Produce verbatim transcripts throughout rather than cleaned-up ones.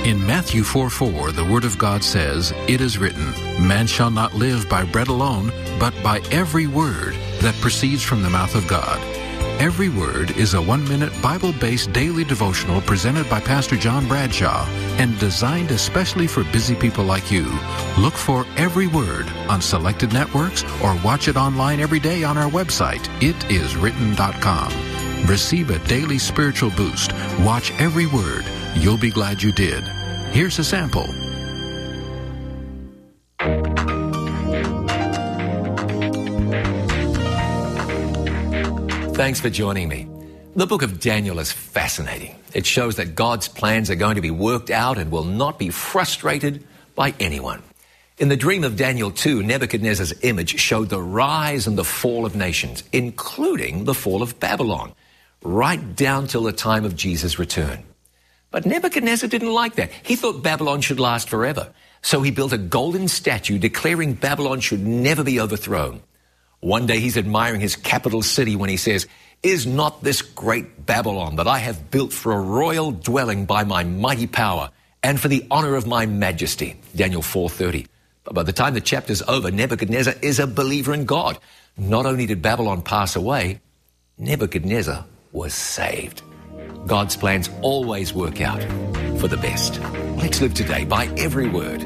In Matthew four four, the Word of God says, "It is written, man shall not live by bread alone, but by every word that proceeds from the mouth of God." Every Word is a one-minute Bible-based daily devotional presented by Pastor John Bradshaw and designed especially for busy people like you. Look for Every Word on selected networks or watch it online every day on our website, it is written dot com. Receive a daily spiritual boost. Watch Every Word. You'll be glad you did. Here's a sample. Thanks for joining me. The book of Daniel is fascinating. It shows that God's plans are going to be worked out and will not be frustrated by anyone. In the dream of Daniel two, Nebuchadnezzar's image showed the rise and the fall of nations, including the fall of Babylon, right down till the time of Jesus' return. But Nebuchadnezzar didn't like that. He thought Babylon should last forever. So he built a golden statue declaring Babylon should never be overthrown. One day he's admiring his capital city when he says, "Is not this great Babylon that I have built for a royal dwelling by my mighty power and for the honor of my majesty?" Daniel four thirty. But by the time the chapter's over, Nebuchadnezzar is a believer in God. Not only did Babylon pass away, Nebuchadnezzar was saved. God's plans always work out for the best. Let's live today by every word.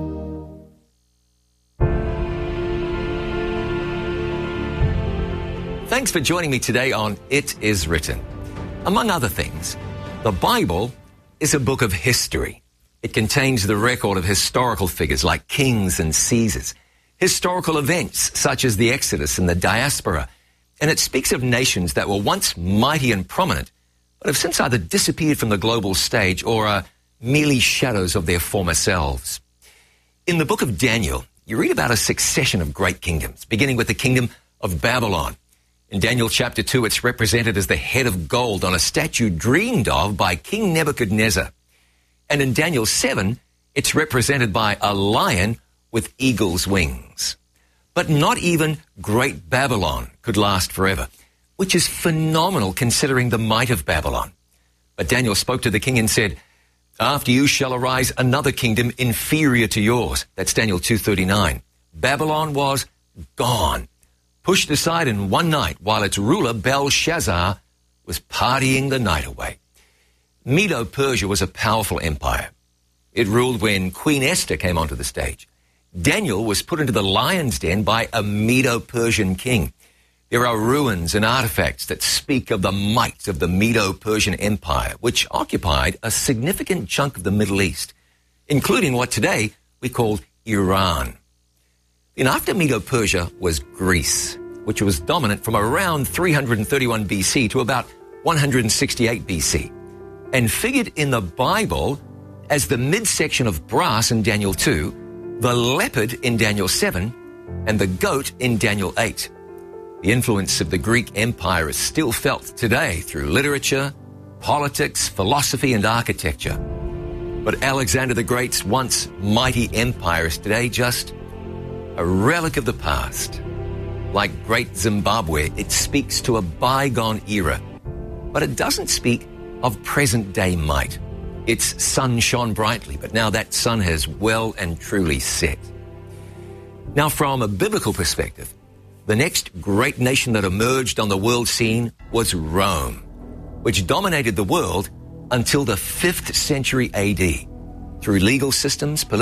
Thanks for joining me today on It Is Written. Among other things, the Bible is a book of history. It contains the record of historical figures like kings and Caesars, historical events such as the Exodus and the diaspora, and it speaks of nations that were once mighty and prominent, but have since either disappeared from the global stage or are merely shadows of their former selves. In the book of Daniel, you read about a succession of great kingdoms, beginning with the kingdom of Babylon. In Daniel chapter two, it's represented as the head of gold on a statue dreamed of by King Nebuchadnezzar. And in Daniel seven, it's represented by a lion with eagle's wings. But not even great Babylon could last forever, which is phenomenal considering the might of Babylon. But Daniel spoke to the king and said, "After you shall arise another kingdom inferior to yours." That's Daniel two thirty-nine. Babylon was gone, pushed aside in one night while its ruler Belshazzar was partying the night away. Medo-Persia was a powerful empire. It ruled when Queen Esther came onto the stage. Daniel was put into the lion's den by a Medo-Persian king. There are ruins and artifacts that speak of the might of the Medo-Persian Empire, which occupied a significant chunk of the Middle East, including what today we call Iran. And after Medo-Persia was Greece, which was dominant from around three hundred thirty-one B C to about one hundred sixty-eight B C, and figured in the Bible as the midsection of brass in Daniel two, the leopard in Daniel seven, and the goat in Daniel eight. The influence of the Greek Empire is still felt today through literature, politics, philosophy, and architecture. But Alexander the Great's once mighty empire is today just a relic of the past. Like Great Zimbabwe, it speaks to a bygone era, but it doesn't speak of present-day might. Its sun shone brightly, but now that sun has well and truly set. Now, from a biblical perspective, the next great nation that emerged on the world scene was Rome, which dominated the world until the fifth century A D through legal systems,